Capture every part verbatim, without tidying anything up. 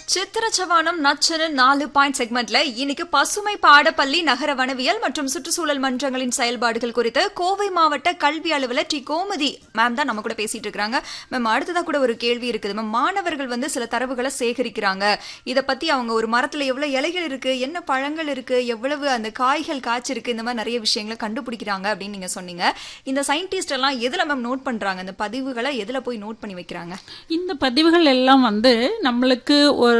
சித்திரச்சவானம் நச்சன நாலு பாயிண்ட் செக்மெண்ட்ல இன்னைக்கு பசுமை பாடப்பள்ளி நகர வனவியல் மற்றும் சுற்றுச்சூழல் மன்றங்களின் செயல்பாடுகள் குறித்து கோவை மாவட்ட கல்வி அலுவலர் டி கோமதி மேம் தான் நம்ம கூட பேசிட்டு இருக்காங்க. மேம், அடுத்ததா கூட ஒரு கேள்வி இருக்குது மேம். மாணவர்கள் வந்து சில தரவுகளை சேகரிக்கிறாங்க. இதை பத்தி அவங்க ஒரு மரத்துல எவ்வளவு இலைகள் இருக்கு, என்ன பழங்கள் இருக்கு, எவ்வளவு அந்த காய்கள் காய்ச்சிருக்கு, இந்த மாதிரி நிறைய விஷயங்களை கண்டுபிடிக்கிறாங்க அப்படின்னு நீங்க சொன்னீங்க. இந்த சயின்டிஸ்ட் எல்லாம் எதுல மேம் நோட் பண்றாங்க? இந்த பதிவுகளை எதுல போய் நோட் பண்ணி வைக்கிறாங்க? இந்த பதிவுகள் எல்லாம் வந்து நம்மளுக்கு ஒரு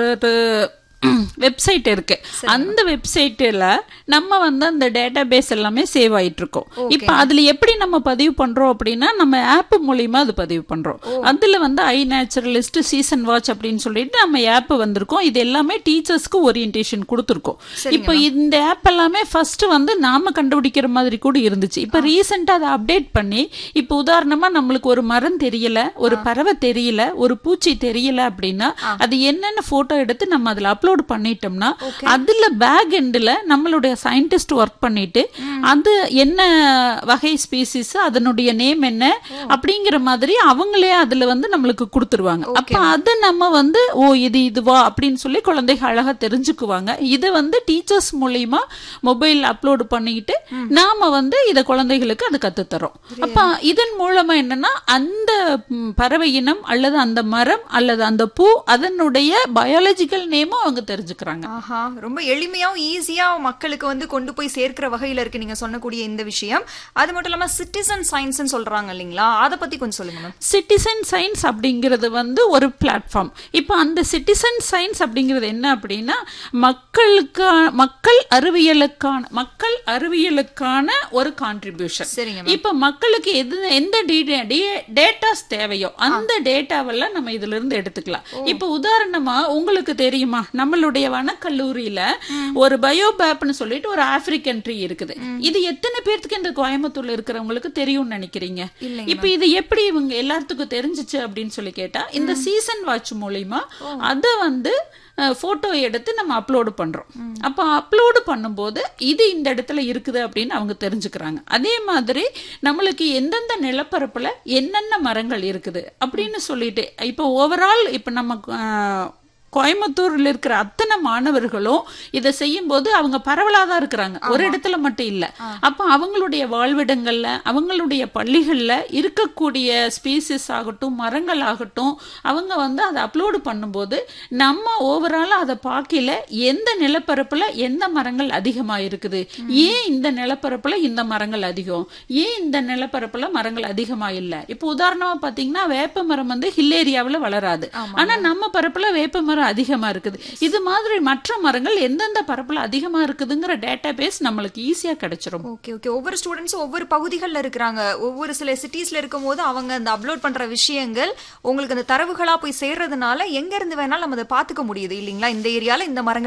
வெப்சைட் இருக்கு. அந்த வெப்சைட்ல நம்ம வந்து அந்த டேட்டா பேஸ் எல்லாமே சேவ் ஆயிட்டு இருக்கோம். இப்ப அதுல எப்படி நம்ம பதிவு பண்றோம் அப்படின்னா, நம்ம ஆப் மூலியமா அது பதிவு பண்றோம். அதுல வந்து ஐ நேச்சுரலிஸ்ட், சீசன் வாட்ச் அப்படின்னு சொல்லிட்டு நம்ம ஆப் வந்திருக்கோம். இது எல்லாமே டீச்சர்ஸ்க்கு ஓரியன்டேஷன் கொடுத்துருக்கோம். இப்ப இந்த ஆப் எல்லாமே ஃபர்ஸ்ட் வந்து நாம கண்டுபிடிக்கிற மாதிரி கூட இருந்துச்சு. இப்ப ரீசெண்டா அதை அப்டேட் பண்ணி, இப்ப உதாரணமா நம்மளுக்கு ஒரு மரம் தெரியல, ஒரு பறவை தெரியல, ஒரு பூச்சி தெரியல அப்படின்னா அது என்னென்ன போட்டோ எடுத்து நம்ம அதுல அப்லோட் பண்ணிட்டோம்னா அதுல பேக் எண்ட்ல நம்மளுடைய சயின்டிஸ்ட் ஒர்க் பண்ணிட்டு அது என்ன வகை ஸ்பீசிஸ், அதனுடைய நேம் என்ன அப்படிங்கிற மாதிரி அவங்களே அதுல வந்து நம்மளுக்கு கொடுத்துருவாங்க. அப்ப அது நம்ம வந்து ஓ இது இதுவா அப்படின்னு சொல்லி குழந்தைகள் அழகா தெரிஞ்சுக்குவாங்க. இதை வந்து டீச்சர்ஸ் மூலியமா மொபைல் அப்லோடு பண்ணிட்டு நாம வந்து இத குழந்தைகளுக்கு அது கத்துத்தரோம். அப்ப இதன் மூலமா என்னன்னா, அந்த பறவை இனம் அல்லது அந்த மரம் அல்லது அந்த பூ அதனுடைய பயாலஜிக்கல் நேமும் அவங்க தெரிஞ்சுக்கிறாங்க. ஆஹா, ரொம்ப எளிமையாவும் ஈஸியா மக்களுக்கு வந்து கொண்டு போய் சேர்க்கிற வகையில இருக்கு நீங்க சொன்னக்கூடிய இந்த விஷயம். அது மட்டும் இல்லாம சிட்டிசன் சயின்ஸ் சொல்றாங்க இல்லீங்களா, அத பத்தி கொஞ்சம் சொல்லுங்க மேம். சிட்டிசன் சயின்ஸ் அப்படிங்கிறது வந்து ஒரு பிளாட்ஃபார்ம். இப்ப அந்த சிட்டிசன் சயின்ஸ் அப்படிங்கிறது என்ன அப்படின்னா, மக்களுக்கு மக்கள் அறிவியலுக்கான மக்கள் அறிவியலுக்கான ஒரு கான்ட்ரிபியூஷன். இப்ப மக்களுக்கு எது எந்த டேட்டாஸ் தேவையோ அந்த டேட்டாவெல்லாம் நம்ம இதுல இருந்து எடுத்துக்கலாம். இப்ப உதாரணமா உங்களுக்கு தெரியுமா, நம்மளுடைய வனக்கல்லூரியில ஒரு பயோபேப்னு சொல்லிட்டு ஒரு ஆப்பிரிக்கன் ட்ரீ இருக்குது. இது எத்தனை பேருக்கு இந்த கோயம்புத்தூர்ல இருக்கிறவங்களுக்கு தெரியும்னு நினைக்கிறீங்க? இப்ப இது எப்படி இவங்க எல்லாத்துக்கும் தெரிஞ்சிச்சு அப்படின்னு சொல்லி கேட்டா, இந்த சீசன் வாட்ச் மூலியமா அத வந்து போட்டோ எடுத்து நம்ம அப்லோடு பண்றோம். அப்ப அப்லோடு பண்ணும்போது இது இந்த இடத்துல இருக்குது அப்படின்னு அவங்க தெரிஞ்சுக்கிறாங்க. அதே மாதிரி நம்மளுக்கு எந்தெந்த நிலப்பரப்புல என்னென்ன மரங்கள் இருக்குது அப்படின்னு சொல்லிட்டு, இப்ப ஓவரால் இப்ப நம்ம கோயம்புத்தூர்ல இருக்கிற அத்தனை மாணவர்களும் இதை செய்யும் போது அவங்க பரவலாதான் இருக்கிறாங்க, ஒரு இடத்துல மட்டும் இல்ல. அப்ப அவங்களுடைய வாழ்விடங்கள்ல, அவங்களுடைய பள்ளிகள்ல இருக்கக்கூடிய ஸ்பீசிஸ் ஆகட்டும், மரங்கள் ஆகட்டும், அவங்க வந்து அதை அப்லோடு பண்ணும்போது நம்ம ஓவராலா அதை பார்க்கல எந்த நிலப்பரப்புல எந்த மரங்கள் அதிகமா இருக்குது, ஏன் இந்த நிலப்பரப்புல இந்த மரங்கள் அதிகம், ஏன் இந்த நிலப்பரப்புல மரங்கள் அதிகமா இல்ல. இப்ப உதாரணமா பாத்தீங்கன்னா, வேப்ப மரம் வந்து ஹில் ஏரியாவில் வளராது, ஆனா நம்ம பரப்புல வேப்ப மரம் அதிகமா இருக்குது. இது மாதிரி மற்ற மரங்கள் எந்தெந்த பரப்புல அதிகமா இருக்குதுங்கிற டேட்டா பேஸ் நம்மளுக்கு ஈஸியா கிடைச்சிரும். ஓகே ஓகே ஒவ்வொரு ஸ்டூடெண்ட்ஸும் ஒவ்வொரு பகுதிகளில் இருக்கிறாங்க. ஒவ்வொரு சில சிட்டிஸ்ல இருக்கும் போது அவங்க அந்த அப்லோட் பண்ற விஷயங்கள் உங்களுக்கு அந்த தரவுகளா போய் சேர்றதுனால எங்க இருந்து வேணாலும் நம்ம அதை பாத்துக்க முடியுது இல்லீங்களா. இந்த ஏரியால இந்த மரங்கள்